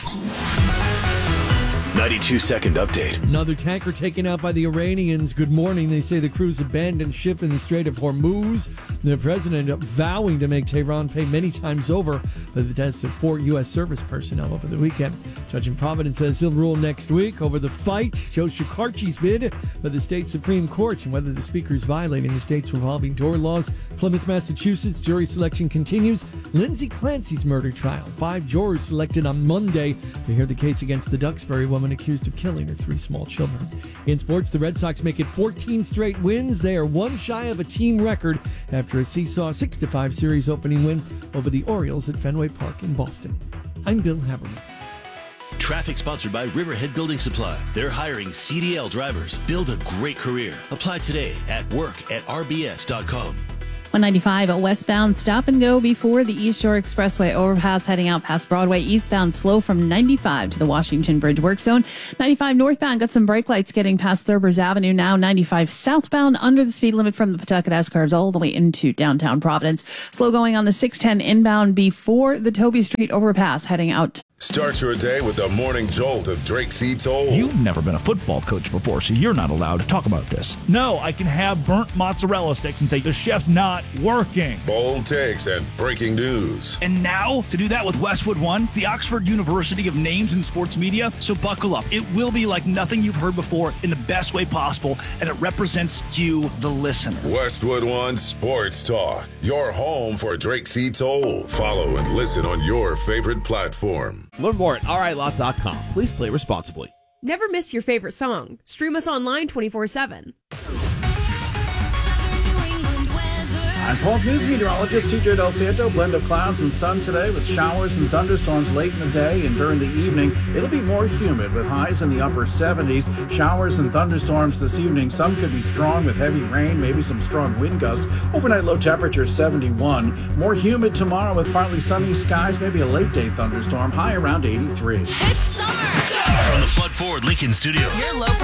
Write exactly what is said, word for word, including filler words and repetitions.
ninety-two second update. Another tanker taken out by the Iranians. Good morning. They say the crew's abandoned ship in the Strait of Hormuz. The president vowing to make Tehran pay many times over for the deaths of four U S service personnel over the weekend. Judge in Providence says he'll rule next week over the fight. Joe Shekarchi's bid for the state Supreme Court and whether the speaker is violating the state's revolving door laws. Plymouth, Massachusetts, jury selection continues. Lindsay Clancy's murder trial. Five jurors selected on Monday to hear the case against the Duxbury woman accused of killing her three small children. In sports, the Red Sox make it fourteen straight wins. They are one shy of a team record after a seesaw six to five series opening win over the Orioles at Fenway Park in Boston. I'm Bill Haberman. Traffic sponsored by Riverhead Building Supply. They're hiring C D L drivers. Build a great career. Apply today at work at r b s dot com. one ninety-five at westbound, stop and go before the East Shore Expressway overpass heading out past Broadway. Eastbound slow from ninety-five to the Washington Bridge work zone. ninety-five northbound got some brake lights getting past Thurbers Avenue now. ninety-five southbound under the speed limit from the Pawtucket S curves all the way into downtown Providence. Slow going on the six ten inbound before the Toby Street overpass heading out. Start your day with the morning jolt of Drake C. Toll. You've never been a football coach before, so you're not allowed to talk about this. No, I can have burnt mozzarella sticks and say the chef's not working. Bold takes and breaking news. And now, to do that with Westwood One, the Oxford University of Names in Sports Media. So buckle up. It will be like nothing you've heard before in the best way possible, and it represents you, the listener. Westwood One Sports Talk, your home for Drake C. Toll. Follow and listen on your favorite platform. Learn more at r i lot dot com. Please play responsibly. Never miss your favorite song. Stream us online twenty-four seven. I'm twelve News meteorologist T J Del Santo. Blend of clouds and sun today with showers and thunderstorms late in the day and during the evening. It'll be more humid with highs in the upper seventies. Showers and thunderstorms this evening. Some could be strong with heavy rain, maybe some strong wind gusts. Overnight low temperature seventy-one. More humid tomorrow with partly sunny skies, maybe a late day thunderstorm. High around eighty-three. It's summer! From the Flood Ford Lincoln Studios. Your low